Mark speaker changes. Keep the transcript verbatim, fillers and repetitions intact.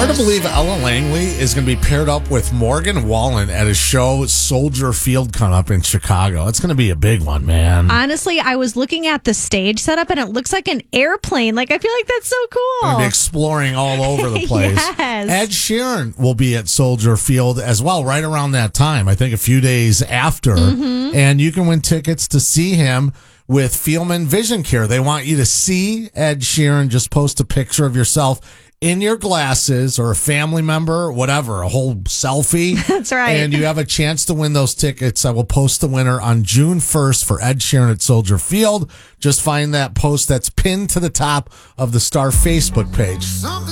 Speaker 1: hard to believe Ella Langley is going to be paired up with Morgan Wallen at a show, Soldier Field, coming up in Chicago. It's going to be a big one, man.
Speaker 2: Honestly, I was looking at the stage setup and it looks like an airplane. Like, I feel like that's so cool.
Speaker 1: We're going to be exploring all over the place.
Speaker 2: Yes.
Speaker 1: Ed Sheeran will be at Soldier Field as well, right around that time. I think a few days after. Mm-hmm. And you can win tickets to see him with Fielman Vision Care. They want you to see Ed Sheeran. Just post a picture of yourself in your glasses or a family member, whatever, a whole selfie.
Speaker 2: That's right.
Speaker 1: And you have a chance to win those tickets. I will post the winner on June first for Ed Sheeran at Soldier Field. Just find that post that's pinned to the top of the Star Facebook page.